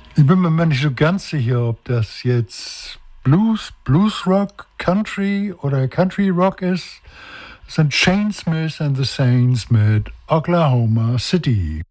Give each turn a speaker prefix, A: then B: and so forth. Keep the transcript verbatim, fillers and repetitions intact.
A: Ich bin mir mal nicht so ganz sicher, ob das jetzt Blues, Blues Rock, Country oder Country Rock ist. Das sind Chainsmith and the Saints mit Oklahoma City.